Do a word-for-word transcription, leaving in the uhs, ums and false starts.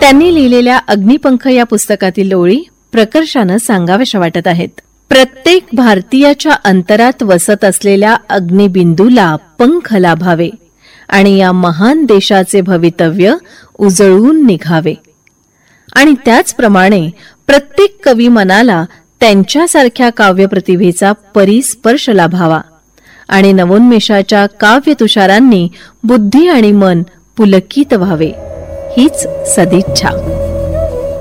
त्यांनी लिहिलेल्या अग्निपंख या पुस्तकातील ओळी प्रकर्षानं सांगाव्याशा वाटत आहेत. प्रत्येक भारतीयाच्या अंतरात वसत असलेल्या अग्निबिंदूला पंख लाभावे आणि या महान देशाचे भवितव्य उजळून निघावे. आणि त्याचप्रमाणे प्रत्येक कवी मनाला त्यांच्यासारख्या काव्यप्रतिभेचा परिस्पर्श लाभावा आणि नवोन्मेषाच्या काव्यतुषारांनी बुद्धी आणि मन पुलकित व्हावे, हीच सदिच्छा.